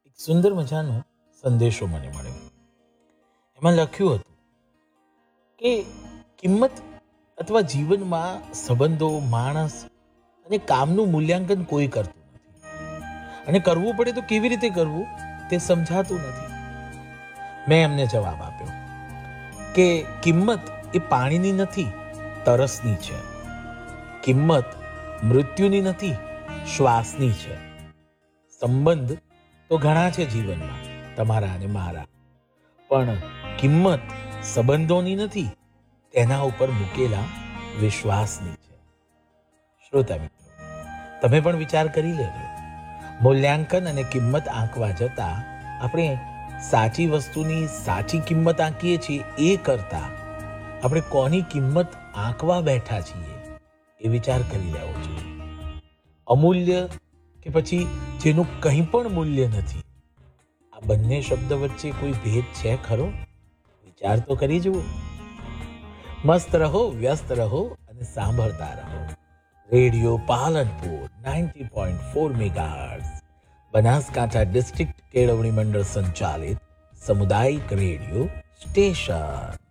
એક સુંદર મજાનો સંદેશો મને મળ્યો. એમાં લખ્યું હતું કે કિંમત અથવા જીવનમાં સંબંધો, માણસ અને કામનું મૂલ્યાંકન કોઈ કરતું નથી, અને કરવું પડે તો કેવી રીતે કરવું તે સમજાતું નથી. મેં એમને જવાબ આપ્યો કે કિંમત એ પાણીની નથી, તરસની છે. કિંમત મૃત્યુની નથી, શ્વાસની છે. સંબંધ તો ઘણા છે જીવનમાં, તમારા અને મારા, પણ કિંમત સંબંધોની નથી, તેના ઉપર મૂકેલા વિશ્વાસની છે. શ્રોતા મિત્રો, તમે પણ વિચાર કરી લેજો. મૂલ્યાંકન અને કિંમત આંકવા જતા આપણે સાચી વસ્તુની સાચી કિંમત આંકીએ છીએ એ કરતા આપણે કોની કિંમત આંકવા બેઠા છીએ એ વિચાર કરી લેવો જોઈએ. અમૂલ્ય કે પછી જેનું કંઈ પણ મૂલ્ય નથી, આ બંને શબ્દ વચ્ચે કોઈ ભેદ છે ખરો? વિચાર તો કરી જુઓ. મસ્ત રહો, વ્યસ્ત રહો અને સાંભળતા રહો. Radio Palanpur 90.4 megahertz, Banaskantha district કેળવણી મંડળ સંચાલિત સામુદાયિક રેડિયો સ્ટેશન.